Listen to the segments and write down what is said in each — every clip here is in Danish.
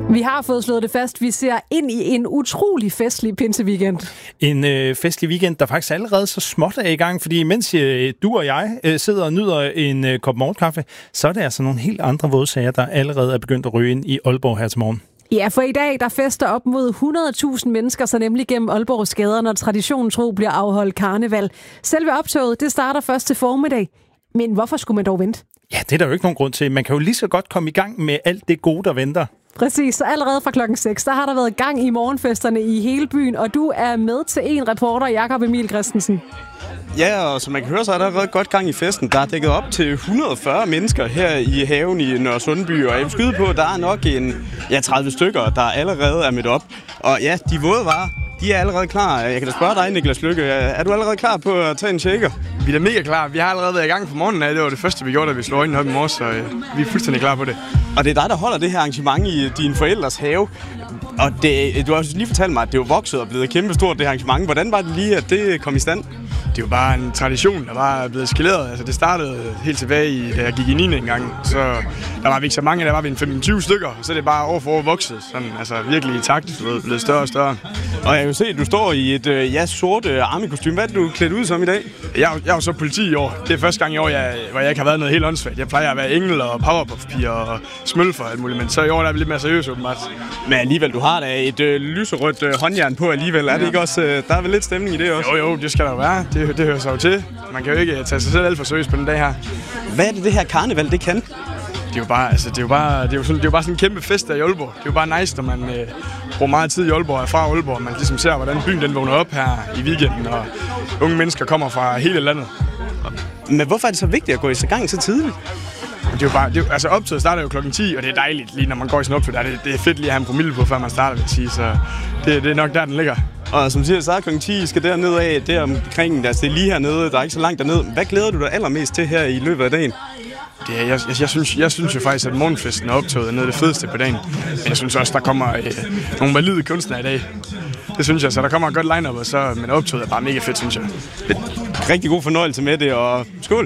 Vi har fået slået det fast. Vi ser ind i en utrolig festlig pinseweekend. En festlig weekend, der faktisk allerede så småt er i gang, fordi mens du og jeg sidder og nyder en kop morgenkaffe, så er det altså nogle helt andre vådsager, der allerede er begyndt at ryge ind i Aalborg her til morgen. Ja, for i dag der fester op mod 100.000 mennesker, så nemlig gennem Aalborgs gader, når traditionen tro bliver afholdt karneval. Selve optoget, det starter først til formiddag. Men hvorfor skulle man dog vente? Ja, det er der jo ikke nogen grund til. Man kan jo lige så godt komme i gang med alt det gode, der venter. Præcis, så allerede fra klokken 6, der har der været gang i morgenfesterne i hele byen, og du er med til en reporter, Jakob Emil Christensen. Ja, og som man kan høre, så er der allerede godt gang i festen. Der er dækket op til 140 mennesker her i haven i Nørresundby, og jeg vil skyde på, at der er nok 30 stykker, der allerede er mødt op. Og ja, de våde varer, de er allerede klar. Jeg kan da spørge dig, Niklas Lykke. Er du allerede klar på at tage en shaker? Vi er da mega klar. Vi har allerede været i gang fra morgenen af. Det var det første, vi gjorde, da vi slog øjnene op i morges, så vi er fuldstændig klar på det. Og det er dig, der holder det her arrangement i dine forældres have. Og du har også lige fortalt mig, at det er vokset og blevet kæmpestort, det her arrangement. Hvordan var det lige, at det kom i stand? Det er jo bare en tradition, der var blevet eskaleret. Altså, det startede helt tilbage, da jeg gik i 9. engang. Så der var vi ikke så mange, der var vi en 25 stykker. Så det er bare år for år vokset. Sådan, altså virkelig i takt, blevet større og større. Og jeg kan jo se, at du står i et sort army-kostyme. Hvad er du klædt ud som i dag? Jeg er jo så politi i år. Det er første gang i år, hvor jeg ikke har været noget helt åndssvagt. Jeg plejer at være engel og powerpuff-piger og smøl for alt muligt. Men så i år der er vi lidt mere seriøse, åbenbart. Men alligevel, du har da et lyserødt håndjern på alligevel. Er det ikke også? Der er vel lidt stemning i det også? Jo, det skal der jo være. Det hører sig jo til. Man kan jo ikke tage sig selv alt for seriøst på den dag her. Hvad er det her karneval, det kan? Det er jo bare sådan en kæmpe fest der i Aalborg. Det er jo bare nice, når man bruger meget tid i Aalborg og fra Aalborg, og man ligesom ser, hvordan byen den vågner op her i weekenden, og unge mennesker kommer fra hele landet. Men hvorfor er det så vigtigt at gå i gang så tidligt? Det er jo bare, optoget starter jo klokken 10, og det er dejligt lige når man går i sådan optog. Det er fedt lige at have en promille på, før man starter, vil jeg sige, så det er nok der, den ligger. Og som siger, så er klokken 10, skal derned af, det omkring, altså det er lige hernede, der er ikke så langt dernede. Hvad glæder du dig allermest til her i løbet af dagen? Jeg synes jo faktisk, at morgenfesten og optoget er noget af det fedeste på dagen. Men jeg synes også, der kommer nogle valide kunstnere i dag. Det synes jeg, så der kommer et godt line-up, men optoget er bare mega fedt, synes jeg. Rigtig god fornøjelse med det, og skål!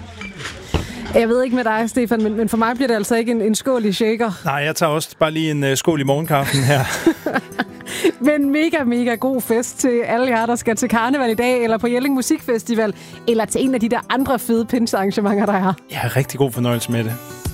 Jeg ved ikke med dig, Stefan, men for mig bliver det altså ikke en skål i shaker. Nej, jeg tager også bare lige en skål i morgenkaffen her. Men mega god fest til alle jer, der skal til karneval i dag, eller på Jelling Musikfestival, eller til en af de der andre fede pinsearrangementer, der er. Ja, rigtig god fornøjelse med det.